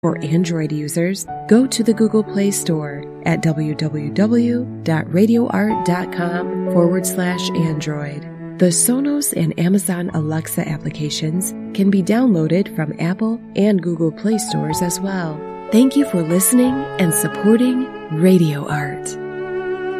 For Android users, go to the Google Play Store at www.radioart.com/Android. The Sonos and Amazon Alexa applications can be downloaded from Apple and Google Play stores as well. Thank you for listening and supporting Radio Art.